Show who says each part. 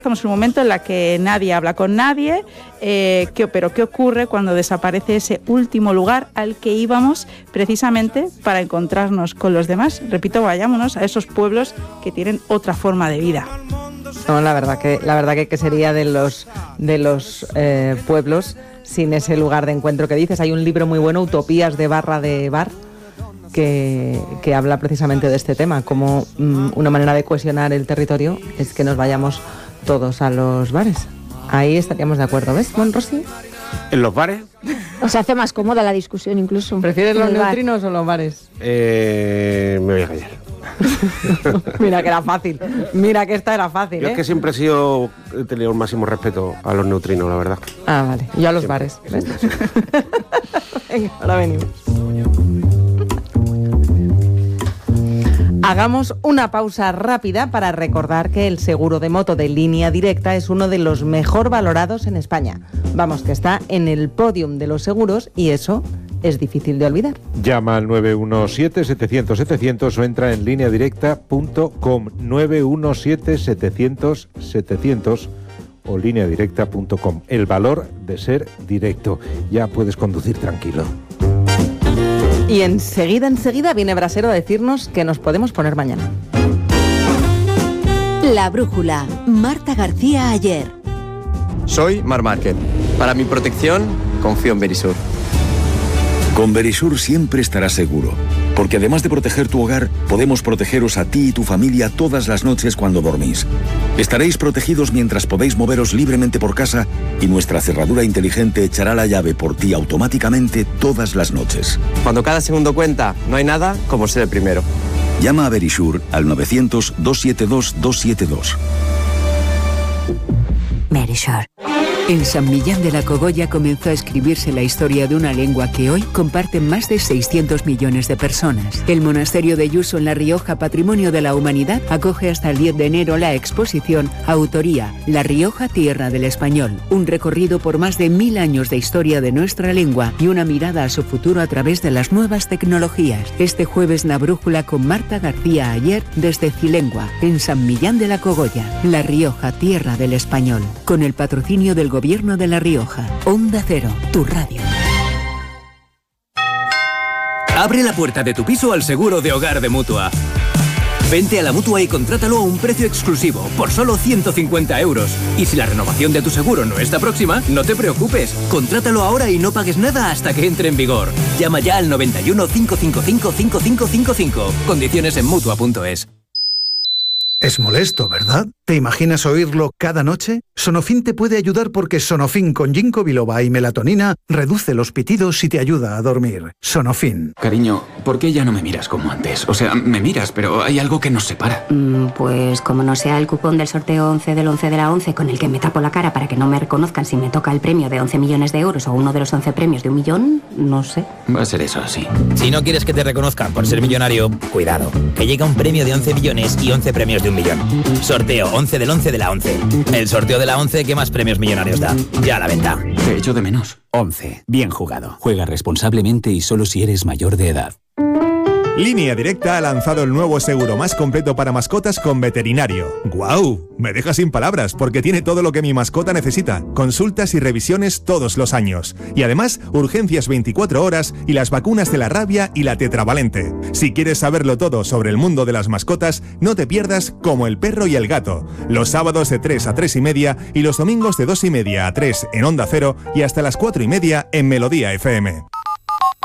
Speaker 1: Estamos en un momento en el que nadie habla con nadie, pero ¿qué ocurre cuando desaparece ese último lugar al que íbamos precisamente para encontrarnos con los demás? Repito, vayámonos a esos pueblos que tienen otra forma de vida.
Speaker 2: No, la verdad que sería de los pueblos sin ese lugar de encuentro que dices. Hay un libro muy bueno, Utopías de Barra de Bar, que habla precisamente de este tema, como una manera de cohesionar el territorio es que nos vayamos todos a los bares. Ahí estaríamos de acuerdo, ¿ves, Rosy?
Speaker 3: ¿En los bares?
Speaker 4: O sea, hace más cómoda la discusión incluso.
Speaker 2: ¿Prefieres los neutrinos o los bares?
Speaker 3: Me voy a callar.
Speaker 2: Mira que era fácil. Mira que esta era fácil,
Speaker 3: Yo es que siempre he tenido el máximo respeto a los neutrinos, la verdad.
Speaker 2: Ah, vale. Yo a los bares. ¿Ves? Venga, ahora venimos. Hagamos una pausa rápida para recordar que el seguro de moto de Línea Directa es uno de los mejor valorados en España. Vamos, que está en el podium de los seguros y eso es difícil de olvidar.
Speaker 5: Llama al 917-700-700 o entra en lineadirecta.com, 917-700-700 o lineadirecta.com. El valor de ser directo. Ya puedes conducir tranquilo.
Speaker 2: Y enseguida viene Brasero a decirnos que nos podemos poner mañana.
Speaker 6: La brújula, Marta García Ayer.
Speaker 7: Soy Mar Márquez. Para mi protección, confío en Verisur.
Speaker 8: Con Verisur siempre estarás seguro, porque además de proteger tu hogar, podemos protegeros a ti y tu familia todas las noches cuando dormís. Estaréis protegidos mientras podéis moveros libremente por casa y nuestra cerradura inteligente echará la llave por ti automáticamente todas las noches.
Speaker 7: Cuando cada segundo cuenta, no hay nada como ser el primero.
Speaker 8: Llama a Verisur al 900-272-272.
Speaker 6: Verisur.
Speaker 9: En San Millán de la Cogolla comenzó a escribirse la historia de una lengua que hoy comparten más de 600 millones de personas. El monasterio de Yuso en La Rioja, Patrimonio de la Humanidad, acoge hasta el 10 de enero la exposición Autoría, La Rioja, Tierra del Español. Un recorrido por más de 1000 años de historia de nuestra lengua y una mirada a su futuro a través de las nuevas tecnologías. Este jueves La Brújula con Marta García Ayer desde Cilengua, en San Millán de la Cogolla. La Rioja, Tierra del Español. Con el patrocinio del Gobierno de La Rioja. Onda Cero, tu radio.
Speaker 10: Abre la puerta de tu piso al seguro de hogar de Mutua. Vente a la Mutua y contrátalo a un precio exclusivo, por solo 150 euros. Y si la renovación de tu seguro no está próxima, no te preocupes. Contrátalo ahora y no pagues nada hasta que entre en vigor. Llama ya al 91 555 5555. Condiciones en Mutua.es.
Speaker 11: Es molesto, ¿verdad? ¿Te imaginas oírlo cada noche? Sonofin te puede ayudar porque Sonofin con ginkgo biloba y melatonina reduce los pitidos y te ayuda a dormir. Sonofin.
Speaker 12: Cariño, ¿por qué ya no me miras como antes? O sea, me miras, pero hay algo que nos separa.
Speaker 13: Pues como no sea el cupón del sorteo 11 del 11 de la 11 con el que me tapo la cara para que no me reconozcan si me toca el premio de 11 millones de euros o uno de los 11 premios de 1 millón, no sé.
Speaker 12: Va a ser eso, sí.
Speaker 14: Si no quieres que te reconozcan por ser millonario, cuidado, que llega un premio de 11 millones y 11 premios de 1 millón. Sorteo 11 del 11 de la 11. El sorteo de la 11 que más premios millonarios da. Ya a la venta.
Speaker 12: Te echo de menos.
Speaker 15: 11. Bien jugado. Juega responsablemente y solo si eres mayor de edad.
Speaker 16: Línea Directa ha lanzado el nuevo seguro más completo para mascotas con veterinario. ¡Guau! Me deja sin palabras porque tiene todo lo que mi mascota necesita. Consultas y revisiones todos los años. Y además, urgencias 24 horas y las vacunas de la rabia y la tetravalente. Si quieres saberlo todo sobre el mundo de las mascotas, no te pierdas Como el perro y el gato. Los sábados de 3 a 3 y media y los domingos de 2 y media a 3 en Onda Cero y hasta las 4 y media en Melodía FM.